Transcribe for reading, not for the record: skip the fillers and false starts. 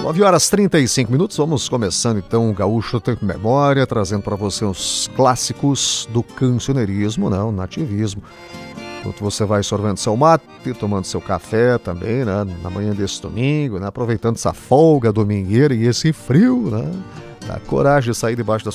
9h35, vamos começando então o Gaúcho Tempo Memória, trazendo para você os clássicos do cancioneirismo, né, o nativismo. Enquanto você vai sorvendo seu mate, tomando seu café também, né, na manhã desse domingo, né, aproveitando essa folga domingueira e esse frio, né, dá coragem de sair debaixo das